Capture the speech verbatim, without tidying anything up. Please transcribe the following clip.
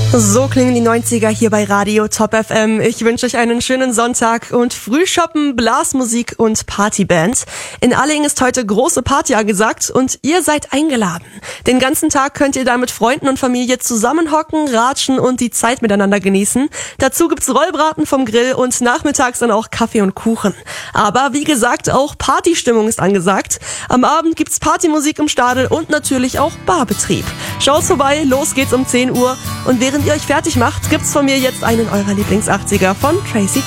So klingen die neunziger hier bei Radio Top F M. Ich wünsche euch einen schönen Sonntag und Frühschoppen, Blasmusik und Partyband. In Allingen ist heute große Party angesagt und ihr seid eingeladen. Den ganzen Tag könnt ihr da mit Freunden und Familie zusammenhocken, ratschen und die Zeit miteinander genießen. Dazu gibt's Rollbraten vom Grill und nachmittags dann auch Kaffee und Kuchen. Aber wie gesagt, auch Partystimmung ist angesagt. Am Abend gibt's Partymusik im Stadel und natürlich auch Barbetrieb. Schaut vorbei, los geht's um zehn Uhr und während ihr euch fertig macht, gibt's von mir jetzt einen eurer Lieblings-achtziger von Tracy